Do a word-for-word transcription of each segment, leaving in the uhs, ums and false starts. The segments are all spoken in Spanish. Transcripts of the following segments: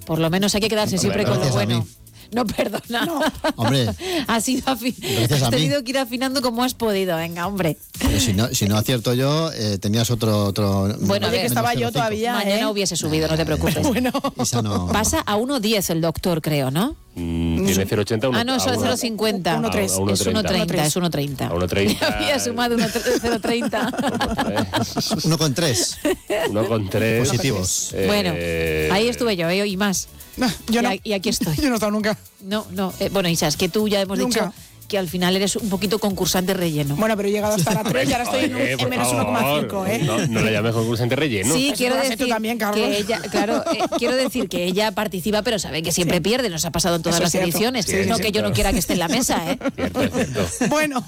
Por lo menos hay que quedarse siempre con lo bueno. No, perdona. No. Hombre, has, ido afi- has tenido que ir afinando como has podido. Venga, hombre. Pero si no, si no acierto yo, eh, tenías otro... otro bueno, oye, que estaba yo todavía, Mañana ¿eh? hubiese subido, no te preocupes. Bueno. Esa no... Pasa a uno diez el doctor, creo, ¿no? Mm, tiene cero ochenta. Ah, no, eso es cero cincuenta. uno tres. Es uno treinta, es uno treinta. A uno treinta. Había sumado cero treinta. Uno con tres. Uno con tres. Positivos. Eh, Bueno, ahí estuve yo, ¿eh? Y más. No, yo y, no. a, y aquí estoy. Yo no he estado nunca. No, no. Eh, bueno, Isa, es que tú ya hemos Nunca. dicho que al final eres un poquito concursante relleno. Bueno, pero he llegado hasta la tres y ahora estoy en, un, Oye, en por menos uno coma cinco, favor, ¿eh? No, no le llames concursante relleno. Sí, Eso quiero lo has hecho decir también, Carlos. que ella, claro, eh, quiero decir que ella participa, pero sabe que siempre Sí. pierde. Nos ha pasado en todas Eso las es cierto. ediciones. Sí, no sí, que yo claro. no quiera que esté en la mesa, ¿eh? Cierto, es cierto. Bueno.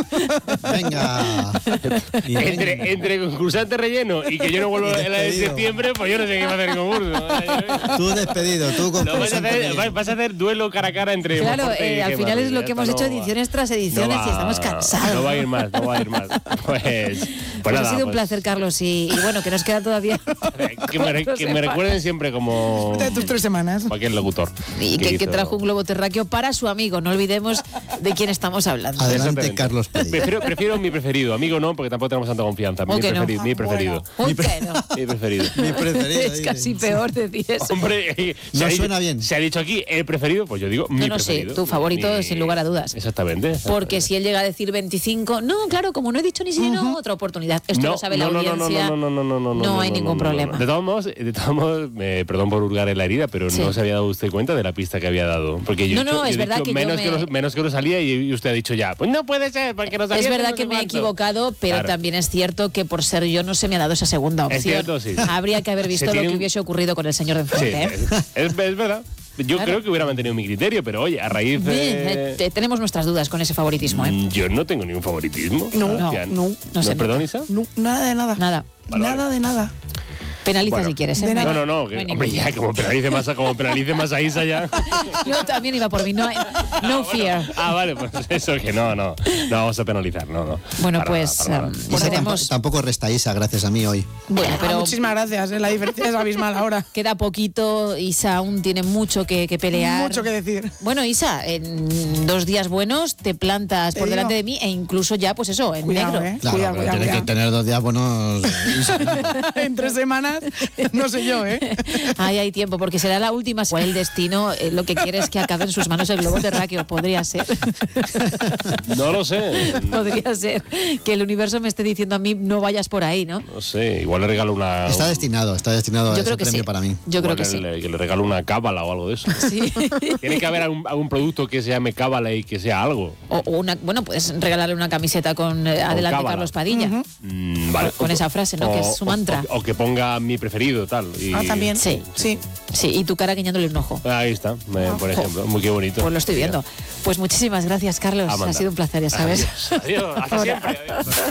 Venga. Y venga. Entre, entre concursante relleno y que yo no vuelvo a la de Despedido. septiembre, pues yo no sé qué va a hacer el concurso. Tú despedido, tú No, vas, a concursante hacer, relleno. vas- vas a hacer duelo cara a cara entre... Claro, Monforte y eh, al Gemma final es Ruiz. lo que Ya hemos está, hecho no va. ediciones tras ediciones No y estamos va- cansados. No va a ir más, no va a ir más. Pues, pues, Pues nada, ha sido un pues, placer, Carlos, y, y bueno, que nos queda todavía. Que me, re- que me recuerden siempre como De tus tres semanas. cualquier locutor. Y que, que hizo- trajo un globo terráqueo para su amigo. No olvidemos de quién estamos hablando. Adelante, Exactamente. Carlos Pérez. Prefiero, prefiero mi preferido, amigo no, porque tampoco tenemos tanta confianza. Mi ¿O que no? preferido, mi preferido. Uy, que no. Mi preferido. Mi preferido. Es dice. casi peor decir eso. Hombre, eh, No se ha dicho- suena bien. Se ha dicho aquí el preferido, pues yo digo mi No, no, sí, preferido. tu favorito, Mi- sin lugar a dudas. Exactamente. exactamente. Porque si él llega a decir veinticinco, no, claro, como no he dicho ni si no, otra oportunidad. Esto no, lo sabe la no, no, audiencia. No, no, no, no, no, no, No no, hay no, ningún no, no, problema. no. De todos modos, de todos modos, me, perdón por hurgar en la herida, pero Sí. no se había dado usted cuenta de la pista que había dado. Porque yo No, he dicho- no, yo es he verdad dicho que yo menos, me- que lo, menos que lo salía y usted ha dicho ya, pues no puede ser, porque no salía. Es verdad no que sé me he cuánto. equivocado, pero Claro. también es cierto que por ser yo no se me ha dado esa segunda opción. Es cierto, sí. Habría que haber Se visto lo tiene que un- hubiese ocurrido con el señor de Sí, enfrente. ¿eh? es, es- es verdad. Yo Claro. creo que hubiera mantenido mi criterio, pero oye, a raíz Bien, de... eh, te- tenemos nuestras dudas con ese favoritismo, ¿eh? Mm, Yo no tengo ningún favoritismo. No, Sebastián. no, no sé. ¿Perdón, Isa? No, nada de nada. Nada. Vale, Nada vale. de nada. Penaliza Bueno, si quieres, ¿eh? de nada. No, no, no. que- hay hombre, ningún- ya, como penalice más a, como penalice más a Isa ya. Yo también iba por mí, no, hay- no fear. Ah, vale, pues eso que no, no. No vamos a penalizar, no, no. Bueno, Para pues nada, para nada. um, Isa veremos. tampoco, tampoco resta Isa, gracias a mí hoy. Bueno, Ah, pero muchísimas gracias, ¿eh? La diferencia es abismal ahora. queda poquito. Isa aún tiene mucho que, que pelear. Mucho que decir. Bueno, Isa, en dos días buenos te plantas Te por digo. delante de mí e incluso ya, pues eso, en Cuidado, negro. ¿eh? Claro, Cuidado, pero cuidado, tiene que cuidado. tener dos días buenos. Isa. En tres semanas, no sé yo, ¿eh? Ahí hay tiempo, porque será la última. Igual el destino eh, lo que quiere es que acabe en sus manos el globo terráqueo. Podría ser. No lo sé. Podría ser que el universo me esté diciendo a mí no vayas por ahí, ¿no? No sé, igual le regalo una. Está un- destinado, está destinado a Yo ese creo que premio sí. para mí. Yo creo igual que sí. le, que le regalo una cábala o algo de eso. Sí. Tiene que haber algún, algún producto que se llame cábala y que sea algo. O, o una, bueno, puedes regalarle una camiseta con eh, Adelante cábala. Carlos Padilla. Mm, vale. Con esa frase, ¿no? Que es su mantra. O, o que ponga mi preferido, tal. Y, Ah, también. Sí. Sí. Sí, y tu cara guiñándole un ojo. Ahí está, me- por ejemplo. Muy qué bonito. Pues lo estoy viendo. Pues muchísimas gracias, Carlos. Amanda. Ha sido un placer, ya sabes. Adiós, adiós, hasta siempre. Adiós.